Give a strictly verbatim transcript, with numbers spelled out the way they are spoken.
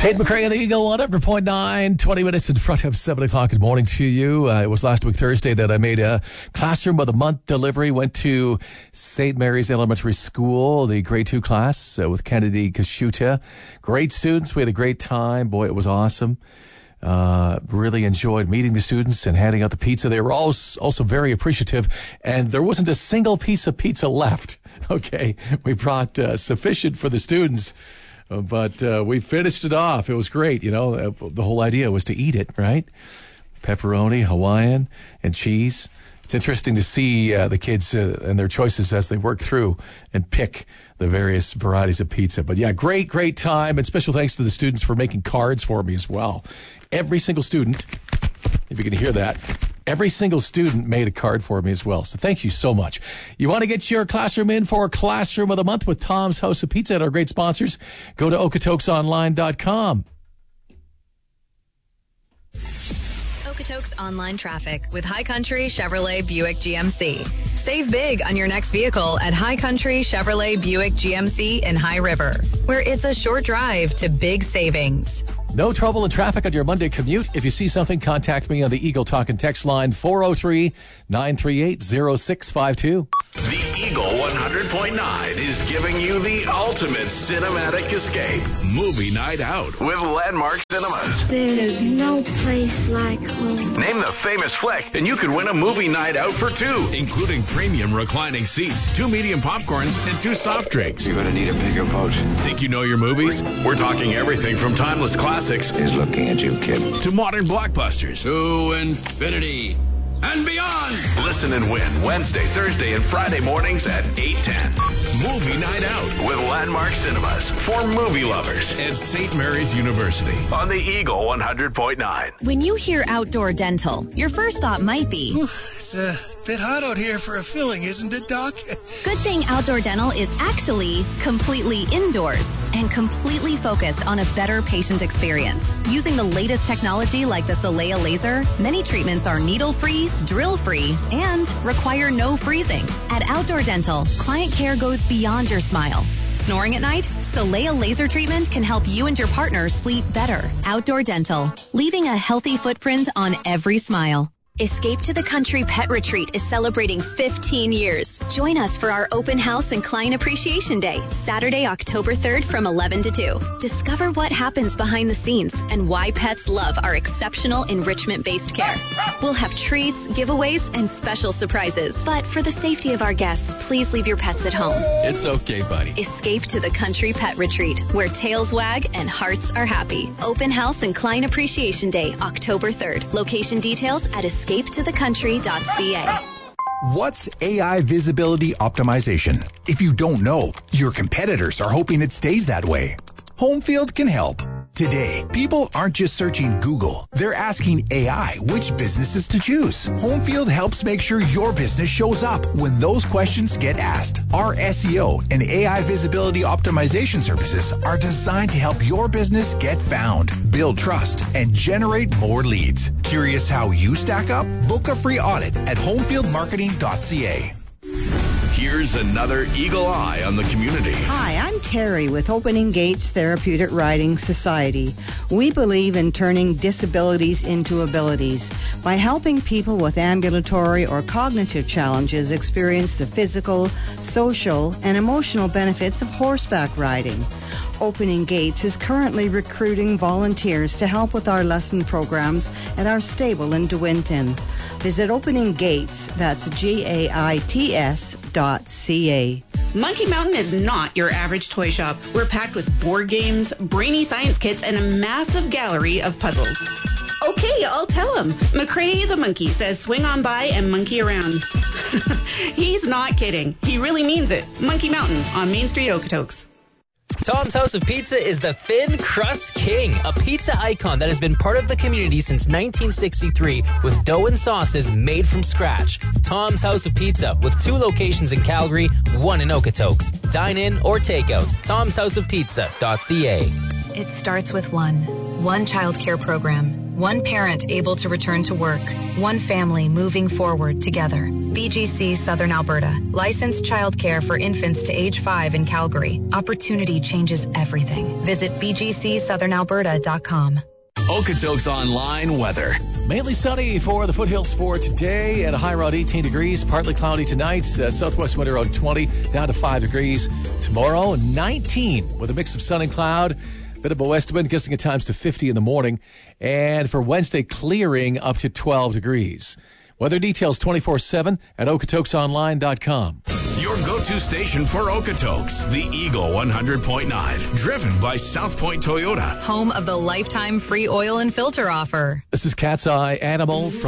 Tate McRae on the Eagle one hundred point nine, twenty minutes in front of seven o'clock. Good morning to you. Uh, it was last week, Thursday, that I made a Classroom of the Month delivery. Went to Saint Mary's Elementary School, the grade two class uh, with Kennedy Kashuta. Great students. We had a great time. Boy, it was awesome. Uh, really enjoyed meeting the students and handing out the pizza. They were also, also very appreciative, and there wasn't a single piece of pizza left. Okay, we brought uh, sufficient for the students. Uh, but uh, we finished it off. It was great. You know, uh, the whole idea was to eat it, right? Pepperoni, Hawaiian, and cheese. It's interesting to see uh, the kids uh, and their choices as they work through and pick the various varieties of pizza. But yeah, great, great time. And special thanks to the students for making cards for me as well. Every single student, if you can hear that, every single student made a card for me as well. So thank you so much. You want to get your classroom in for Classroom of the Month with Tom's House of Pizza and our great sponsors? Go to okotoks online dot com. Okotoks online traffic with High Country Chevrolet Buick G M C. Save big on your next vehicle at High Country Chevrolet Buick G M C in High River, where it's a short drive to big savings. No trouble in traffic on your Monday commute. If you see something, contact me on the Eagle Talk and Text line four oh three, nine three eight, oh six five two. The Eagle one hundred point nine is giving you the ultimate cinematic escape. Movie night out with Landmark Cinemas. There's no place like home. Name the famous flick, and you could win a movie night out for two, including premium reclining seats, two medium popcorns, and two soft drinks. You're going to need a bigger boat. Think you know your movies? We're talking everything from timeless classics He's looking at you, kid. to modern blockbusters. To infinity and beyond. Listen and win Wednesday, Thursday, and Friday mornings at eight ten. Movie Night Out with Landmark Cinemas for movie lovers and Saint Mary's University on the Eagle one hundred point nine. When you hear outdoor dental, your first thought might be, It's a bit hot out here for a filling, isn't it, Doc? good thing outdoor dental is actually completely indoors and completely focused on a better patient experience. Using the latest technology like the Solea laser, many treatments are needle-free, drill-free, and require no freezing. At Outdoor Dental, client care goes beyond your smile. Snoring at night? Solea laser treatment can help you and your partner sleep better. Outdoor Dental, leaving a healthy footprint on every smile. Escape to the Country Pet Retreat is celebrating fifteen years. Join us for our open house and client appreciation day, Saturday, October third from eleven to two. Discover what happens behind the scenes and why pets love our exceptional enrichment-based care. We'll have treats, giveaways, and special surprises. But for the safety of our guests, please leave your pets at home. It's okay, buddy. Escape to the Country Pet Retreat, where tails wag and hearts are happy. Open house and client appreciation day, October third. Location details at escape to the country dot c a. What's A I visibility optimization? If you don't know, your competitors are hoping it stays that way. Homefield can help. Today, people aren't just searching Google. They're asking A I which businesses to choose. Homefield helps make sure your business shows up when those questions get asked. Our S E O and A I visibility optimization services are designed to help your business get found, build trust, and generate more leads. Curious how you stack up? Book a free audit at homefield marketing dot c a. Here's another Eagle Eye on the community. Hi, I'm Terry with Opening Gates Therapeutic Riding Society. We believe in turning disabilities into abilities by helping people with ambulatory or cognitive challenges experience the physical, social, and emotional benefits of horseback riding. Opening Gates is currently recruiting volunteers to help with our lesson programs at our stable in De Winton. Visit Opening Gates, that's G A I T S dot C A. Monkey Mountain is not your average toy shop. We're packed with board games, brainy science kits, and a massive gallery of puzzles. Okay, I'll tell him. McCrae the monkey says swing on by and monkey around. He's not kidding. He really means it. Monkey Mountain on Main Street, Okotoks. Tom's House of Pizza is the Thin Crust King, a pizza icon that has been part of the community since nineteen sixty-three with dough and sauces made from scratch. Tom's House of Pizza with two locations in Calgary, one in Okotoks. Dine in or take out. toms house of pizza dot c a. It starts with one. One child care program. One parent able to return to work. One family moving forward together. B G C Southern Alberta. Licensed childcare for infants to age five in Calgary. Opportunity changes everything. Visit b g c southern alberta dot com. Okotoks Online weather. Mainly sunny for the Foothills for today at a high around eighteen degrees. Partly cloudy tonight. Uh, southwest wind around twenty, down to five degrees. Tomorrow, nineteen with a mix of sun and cloud. Bit of a west wind gusting at times to fifty in the morning. And for Wednesday, clearing up to twelve degrees. Weather details twenty-four seven at okotoks online dot com. Your go-to station for Okotoks, the Eagle one hundred point nine. Driven by South Point Toyota. Home of the lifetime free oil and filter offer. This is Cat's Eye Animal from